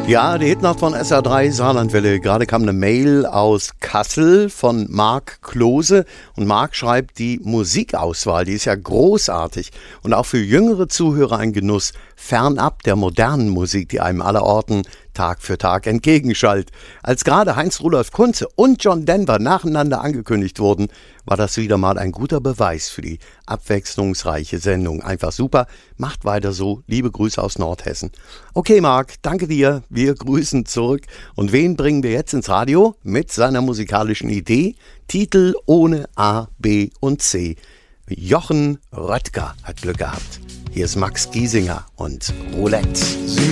Ja, die Hitnacht von SR3 Saarlandwelle. Gerade kam eine Mail aus Kassel von Marc Klose. Und Marc schreibt, die Musikauswahl, die ist ja großartig. Und auch für jüngere Zuhörer ein Genuss, fernab der modernen Musik, die einem allerorten Tag für Tag entgegenschallt. Als gerade Heinz-Rudolf Kunze und John Denver nacheinander angekündigt wurden, war das wieder mal ein guter Beweis für die abwechslungsreiche Sendung. Einfach super, macht weiter so. Liebe Grüße aus Nordhessen. Okay, Marc, danke dir. Wir grüßen zurück. Und wen bringen wir jetzt ins Radio? Mit seiner musikalischen Idee. Titel ohne A, B und C. Jochen Röttger hat Glück gehabt. Hier ist Max Giesinger und Roulette.